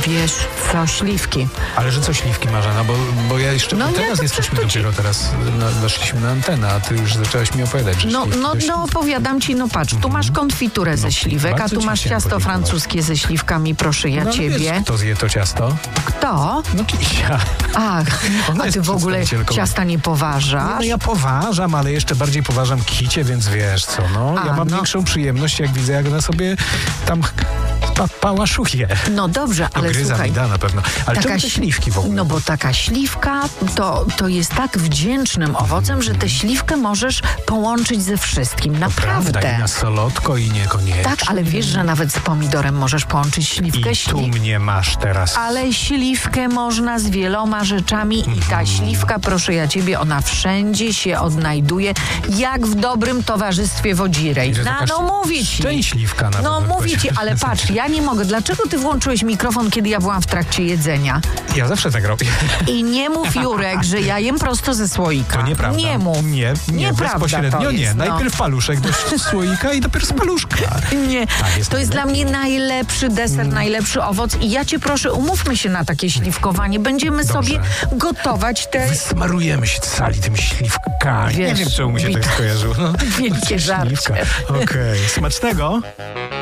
Wiesz co, śliwki. Ale że co śliwki, Marzena? Bo ja jeszcze No nie, teraz to jesteśmy co to ci- dopiero teraz weszliśmy na antenę, a ty już zaczęłaś mi opowiadać, że śliwki to śliwki. Opowiadam ci, patrz, tu masz konfiturę ze śliwek, a bardzo tu ci masz chciałem ciasto podziękować. francuskie ze śliwkami, proszę ja No, ale ciebie. Wiesz, kto zje to ciasto? Kto? No Kisia. Ach, Ona a jest ty w ogóle przedstawicielką. ciasta nie poważasz? No ja poważam, ale jeszcze bardziej poważam Kicie, więc wiesz co, ja mam większą przyjemność, jak widzę, jak ona sobie tam pałaszuje. No dobrze, ale Gryza słuchaj. mi da na pewno. Ale czemu te śliwki w ogóle? No bo taka śliwka to jest tak wdzięcznym owocem, że tę śliwkę możesz połączyć ze wszystkim. Prawda, Naprawdę. i na solodko i niekoniecznie. Tak, ale wiesz, że nawet z pomidorem możesz połączyć śliwkę. I tu mnie masz teraz. Ale śliwkę można z wieloma rzeczami i ta śliwka, proszę ja ciebie, ona wszędzie się odnajduje, jak w dobrym towarzystwie wodzirej. Że taka No mówię ci. szczęśliwka nawet. No bym mówię ci, powiedział. ale patrz, ja nie mogę. Dlaczego ty włączyłeś mikrofon, kiedy ja byłam w trakcie jedzenia? Ja zawsze tak robię. I nie mów, Jurek, że ja jem prosto ze słoika. To nieprawda. Nie mów. Nie, Nieprawda bezpośrednio to nie. jest, no. Najpierw paluszek do słoika i dopiero z paluszka. Nie, Tak, jest to jest dla najlepiej. mnie najlepszy deser, najlepszy owoc i ja cię proszę, umówmy się na takie śliwkowanie. Będziemy Dobrze. sobie gotować te Wysmarujemy się cali tymi śliwkami. Wiesz, nie wiem, czemu mi się tak skojarzyło. No. wielkie żarcie. Śliwka. Okej. Smacznego.